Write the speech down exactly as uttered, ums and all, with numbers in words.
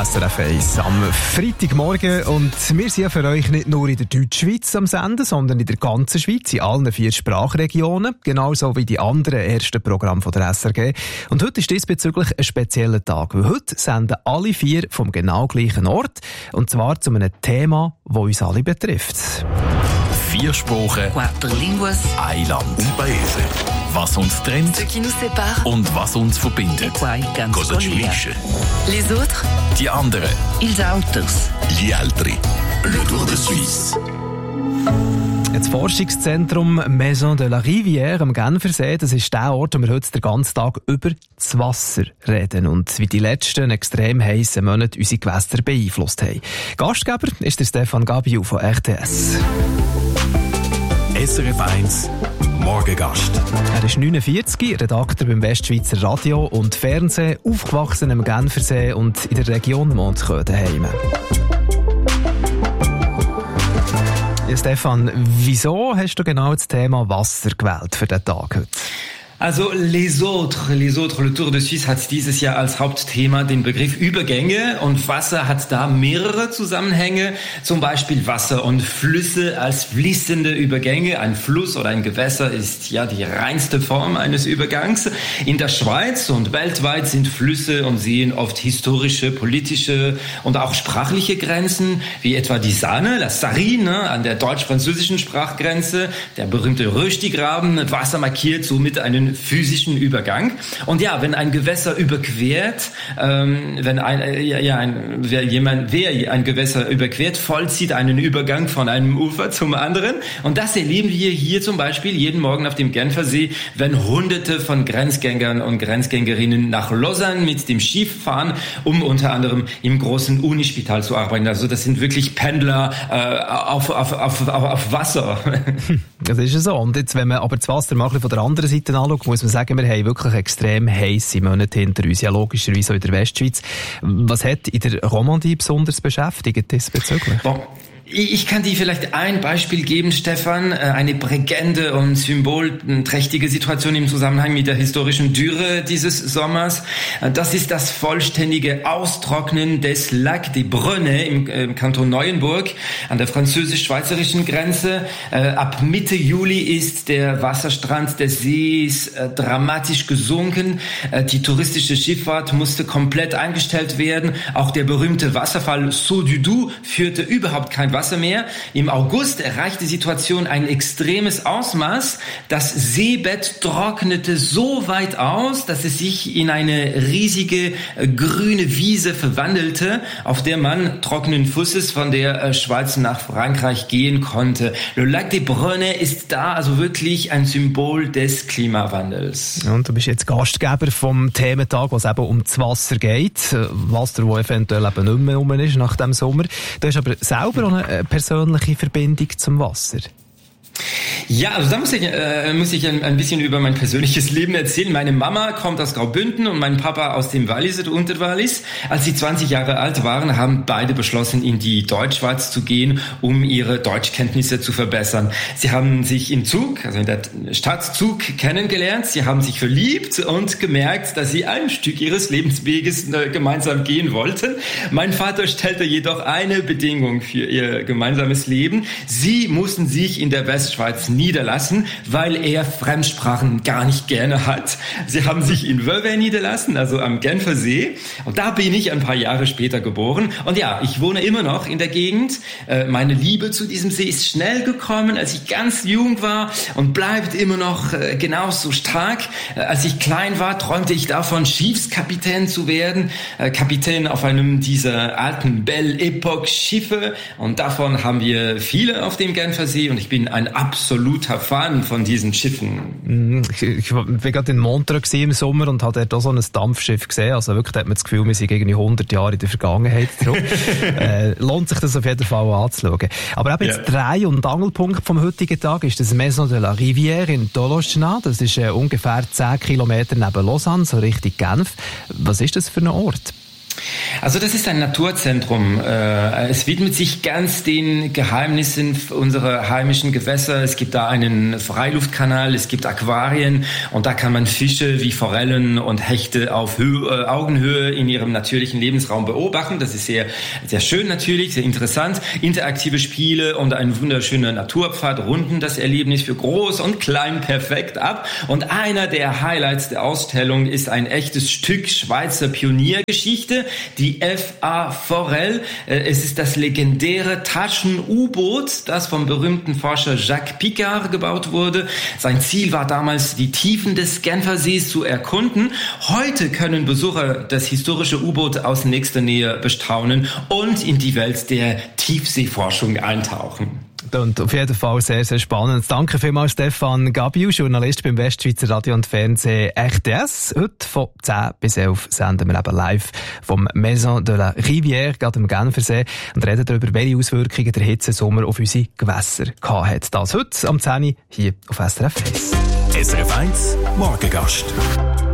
S R F eins am Freitagmorgen. Und wir sind ja für euch nicht nur in der Deutschschweiz am Senden, sondern in der ganzen Schweiz, in allen vier Sprachregionen, genauso wie die anderen ersten Programme von der S R G. Und heute ist diesbezüglich ein spezieller Tag, weil heute senden alle vier vom genau gleichen Ort, und zwar zu einem Thema, das uns alle betrifft. Vier Sprachen, Quattro línguas, ein Land, un paese. Was uns trennt ce qui nous sépare, und was uns verbindet. quai can Cosa ci scollia. unisce? Les autres, Die anderen. ils autres. Gli altri. Le Tour de Suisse. Das Forschungszentrum Maison de la Rivière am Genfersee, das ist der Ort, wo wir heute den ganzen Tag über das Wasser reden und wie die letzten extrem heissen Monate unsere Gewässer beeinflusst haben. Gastgeber ist der Stefan Gabiu von R T S. S R F eins Morgengast. Er ist neunundvierzig, Redakteur beim Westschweizer Radio und Fernsehen, aufgewachsen am Genfersee und in der Region Montreux-Daheim. Ja, Stefan, wieso hast du genau das Thema Wasser gewählt für den Tag heute? Also les autres, les autres, le Tour de Suisse hat dieses Jahr als Hauptthema den Begriff Übergänge, und Wasser hat da mehrere Zusammenhänge, zum Beispiel Wasser und Flüsse als fließende Übergänge. Ein Fluss oder ein Gewässer ist ja die reinste Form eines Übergangs. In der Schweiz und weltweit sind Flüsse und Seen oft historische, politische und auch sprachliche Grenzen, wie etwa die Saane, la Sarine, an der deutsch-französischen Sprachgrenze, der berühmte Rösti-Graben. Wasser markiert somit einen physischen Übergang. Und ja, wenn ein Gewässer überquert, ähm, wenn ein, äh, ja, ein, wer jemand, wer ein Gewässer überquert, vollzieht einen Übergang von einem Ufer zum anderen. Und das erleben wir hier zum Beispiel jeden Morgen auf dem Genfersee, wenn Hunderte von Grenzgängern und Grenzgängerinnen nach Lausanne mit dem Schiff fahren, um unter anderem im großen Unispital zu arbeiten. Also das sind wirklich Pendler äh, auf, auf, auf, auf, auf Wasser. Das ist ja so. Und jetzt, wenn man aber das Wasser mal von der anderen Seite anschaut, muss man sagen, wir haben wirklich extrem heisse Monate hinter uns, ja logischerweise auch in der Westschweiz. Was hat in der Romandie besonders beschäftigt diesbezüglich? Bon. Ich kann dir vielleicht ein Beispiel geben, Stefan, eine prägende und symbolträchtige Situation im Zusammenhang mit der historischen Dürre dieses Sommers. Das ist das vollständige Austrocknen des Lac des Brenets im Kanton Neuenburg an der französisch-schweizerischen Grenze. Ab Mitte Juli ist der Wasserstand des Sees dramatisch gesunken. Die touristische Schifffahrt musste komplett eingestellt werden. Auch der berühmte Wasserfall Saut du Doubs führte überhaupt kein Wasser mehr. Im August erreichte die Situation ein extremes Ausmaß. Das Seebett trocknete so weit aus, dass es sich in eine riesige äh, grüne Wiese verwandelte, auf der man trockenen Fußes von der äh, Schweiz nach Frankreich gehen konnte. Le Lac des Brenets ist da also wirklich ein Symbol des Klimawandels. Und du bist jetzt Gastgeber vom Thementag, wo es eben um das Wasser geht. Wasser, das eventuell eben nicht mehr rum ist nach dem Sommer. Du hast aber selber auch eine persönliche Verbindung zum Wasser. Ja, also da muss ich, äh, muss ich ein, ein bisschen über mein persönliches Leben erzählen. Meine Mama kommt aus Graubünden und mein Papa aus dem Wallis oder Unterwallis. Als sie zwanzig Jahre alt waren, haben beide beschlossen, in die Deutschschweiz zu gehen, um ihre Deutschkenntnisse zu verbessern. Sie haben sich im Zug, also in der Stadt Zug, kennengelernt. Sie haben sich verliebt und gemerkt, dass sie ein Stück ihres Lebensweges äh, gemeinsam gehen wollten. Mein Vater stellte jedoch eine Bedingung für ihr gemeinsames Leben. Sie mussten sich in der Westschweiz niederlassen, weil er Fremdsprachen gar nicht gerne hat. Sie haben sich in Vevey niederlassen, also am Genfersee. Und da bin ich ein paar Jahre später geboren. Und ja, ich wohne immer noch in der Gegend. Meine Liebe zu diesem See ist schnell gekommen, als ich ganz jung war, und bleibt immer noch genauso stark. Als ich klein war, träumte ich davon, Schiffskapitän zu werden. Kapitän auf einem dieser alten Belle Epoque Schiffe. Und davon haben wir viele auf dem Genfersee. Und ich bin ein absoluter Fan von diesen Schiffen. Ich, ich war gerade in Montreux im Sommer und habe dort auch so ein Dampfschiff gesehen. Also wirklich hat man das Gefühl, wir sind irgendwie hundert Jahre in der Vergangenheit zurück. äh, lohnt sich das auf jeden Fall anzuschauen. Aber eben jetzt ja. Dreh- und Angelpunkt vom heutigen Tag ist das Maison de la Rivière in Tolochenaz. Das ist äh, ungefähr zehn Kilometer neben Lausanne, so Richtung Genf. Was ist das für ein Ort? Also das ist ein Naturzentrum. Es widmet sich ganz den Geheimnissen unserer heimischen Gewässer. Es gibt da einen Freiluftkanal, es gibt Aquarien und da kann man Fische wie Forellen und Hechte auf Höhe, Augenhöhe in ihrem natürlichen Lebensraum beobachten. Das ist sehr, sehr schön natürlich, sehr interessant. Interaktive Spiele und ein wunderschöner Naturpfad runden das Erlebnis für groß und klein perfekt ab. Und einer der Highlights der Ausstellung ist ein echtes Stück Schweizer Pioniergeschichte, die F A Forel. Es ist das legendäre Taschen-U-Boot, das vom berühmten Forscher Jacques Picard gebaut wurde. Sein Ziel war damals, die Tiefen des Genfersees zu erkunden. Heute können Besucher das historische U-Boot aus nächster Nähe bestaunen und in die Welt der Tiefseeforschung eintauchen. Und auf jeden Fall sehr, sehr spannend. Danke vielmals, Stefan Gabiu, Journalist beim Westschweizer Radio und Fernsehen R T S. Heute von zehn bis elf senden wir eben live vom Maison de la Rivière, gerade am Genfersee, und reden darüber, welche Auswirkungen der Hitzesommer auf unsere Gewässer gehabt hat. Das heute am zehn Uhr hier auf S R F eins. S R F eins Morgengast.